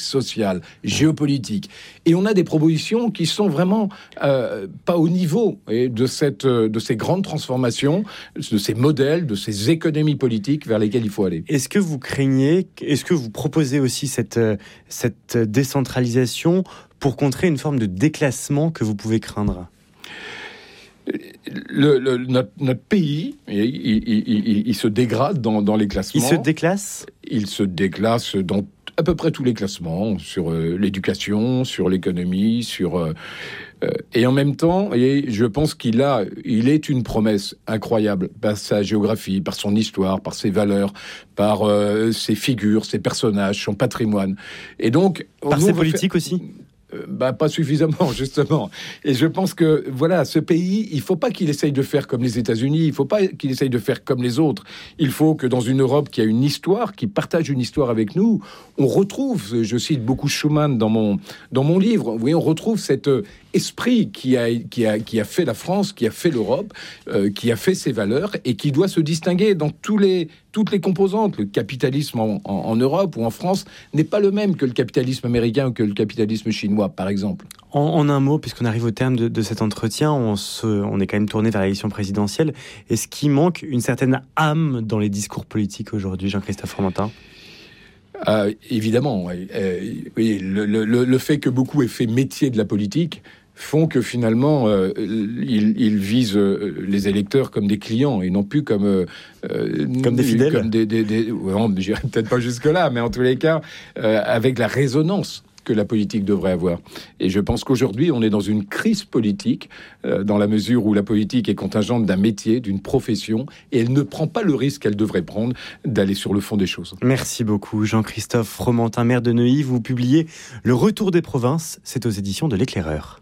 sociale, géopolitique. Et on a des propositions qui sont vraiment pas au niveau de ces grandes transformations, de ces modèles, de ces économies politiques vers lesquelles il faut aller. Est-ce que vous proposez aussi cette décentralisation pour contrer une forme de déclassement que vous pouvez craindre ? Notre pays, il se dégrade dans les classements. Il se déclasse ? Il se déclasse dans à peu près tous les classements, sur l'éducation, sur l'économie, et en même temps, je pense qu'il est une promesse incroyable par sa géographie, par son histoire, par ses valeurs, par ses figures, ses personnages, son patrimoine. Et donc, par ses politiques aussi. Pas suffisamment, justement. Et je pense que, voilà, ce pays, il ne faut pas qu'il essaye de faire comme les États-Unis, il ne faut pas qu'il essaye de faire comme les autres. Il faut que dans une Europe qui a une histoire, qui partage une histoire avec nous, on retrouve, je cite beaucoup Schuman dans mon livre, vous voyez, on retrouve cet esprit qui a fait la France, qui a fait l'Europe, qui a fait ses valeurs et qui doit se distinguer dans toutes les composantes. Le capitalisme en Europe ou en France n'est pas le même que le capitalisme américain ou que le capitalisme chinois, par exemple. En un mot, puisqu'on arrive au terme de cet entretien, on est quand même tourné vers l'élection présidentielle. Est-ce qu'il manque une certaine âme dans les discours politiques aujourd'hui, Jean-Christophe Fromentin ? Évidemment, oui, le fait que beaucoup aient fait métier de la politique font que finalement ils visent les électeurs comme des clients et non plus comme des fidèles, comme je dirais peut-être pas jusque là, mais en tous les cas avec la résonance que la politique devrait avoir. Et je pense qu'aujourd'hui, on est dans une crise politique, dans la mesure où la politique est contingente d'un métier, d'une profession, et elle ne prend pas le risque qu'elle devrait prendre d'aller sur le fond des choses. Merci beaucoup, Jean-Christophe Fromentin, maire de Neuilly. Vous publiez Le Retour des provinces, c'est aux éditions de l'Éclaireur.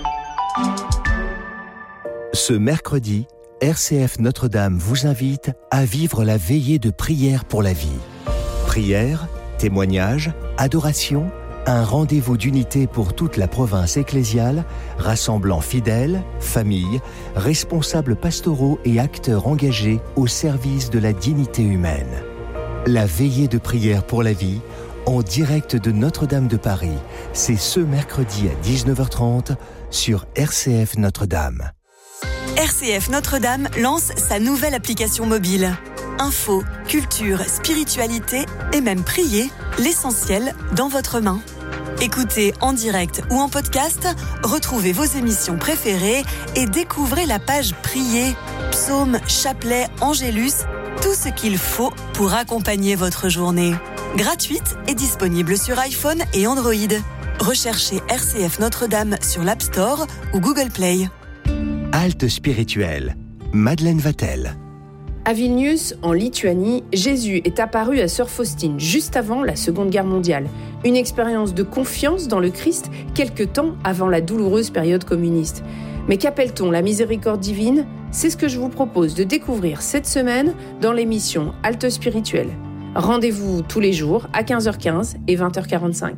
Ce mercredi, RCF Notre-Dame vous invite à vivre la veillée de prière pour la vie. Prière, témoignage, adoration, un rendez-vous d'unité pour toute la province ecclésiale, rassemblant fidèles, familles, responsables pastoraux et acteurs engagés au service de la dignité humaine. La veillée de prière pour la vie, en direct de Notre-Dame de Paris, c'est ce mercredi à 19h30 sur RCF Notre-Dame. RCF Notre-Dame lance sa nouvelle application mobile. Info, culture, spiritualité et même prier, l'essentiel dans votre main. Écoutez en direct ou en podcast, retrouvez vos émissions préférées et découvrez la page Prier, psaumes, chapelets, angélus, tout ce qu'il faut pour accompagner votre journée. Gratuite et disponible sur iPhone et Android. Recherchez RCF Notre-Dame sur l'App Store ou Google Play. Halte spirituelle, Madeleine Vatel. À Vilnius, en Lituanie, Jésus est apparu à Sœur Faustine juste avant la Seconde Guerre mondiale. Une expérience de confiance dans le Christ quelque temps avant la douloureuse période communiste. Mais qu'appelle-t-on la miséricorde divine ? C'est ce que je vous propose de découvrir cette semaine dans l'émission Halte spirituelle. Rendez-vous tous les jours à 15h15 et 20h45.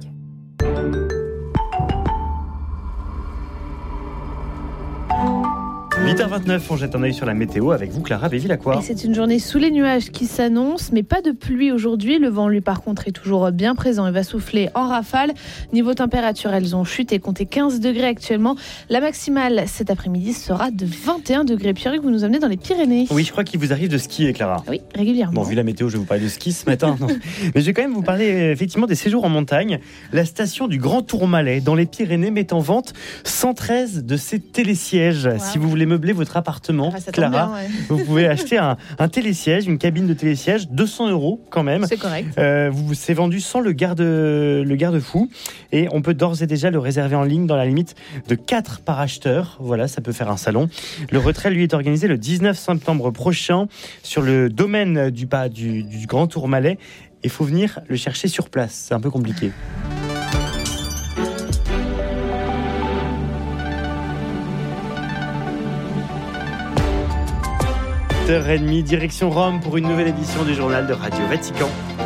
8h29, on jette un œil sur la météo avec vous, Clara Béville-Lacroix. Et c'est une journée sous les nuages qui s'annonce, mais pas de pluie aujourd'hui. Le vent, lui, par contre, est toujours bien présent et va souffler en rafale. Niveau température, elles ont chuté, comptez 15 degrés actuellement. La maximale cet après-midi sera de 21 degrés. Pierre-Hugues, vous nous emmenez dans les Pyrénées. Oui, je crois qu'il vous arrive de skier, Clara. Oui, régulièrement. Bon, vu la météo, je vais vous parler de ski ce matin. Non. Mais je vais quand même vous parler effectivement des séjours en montagne. La station du Grand Tourmalet dans les Pyrénées met en vente 113 de ces télésièges. Wow. Si vous voulez meubler votre appartement, Clara, bien, ouais. Vous pouvez acheter un télésiège, une cabine de télésiège, 200 € quand même. C'est correct. C'est vendu sans le garde-fou et on peut d'ores et déjà le réserver en ligne dans la limite de 4 par acheteur. Voilà, ça peut faire un salon. Le retrait, lui, est organisé le 19 septembre prochain sur le domaine du Grand Tourmalet. Il faut venir le chercher sur place. C'est un peu compliqué. h 30, direction Rome pour une nouvelle édition du journal de Radio Vatican.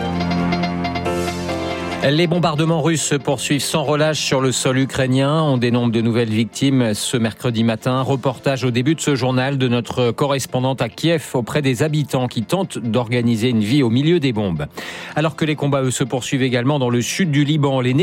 Les bombardements russes se poursuivent sans relâche sur le sol ukrainien. On dénombre de nouvelles victimes ce mercredi matin. Reportage au début de ce journal de notre correspondante à Kiev auprès des habitants qui tentent d'organiser une vie au milieu des bombes. Alors que les combats, eux, se poursuivent également dans le sud du Liban. Les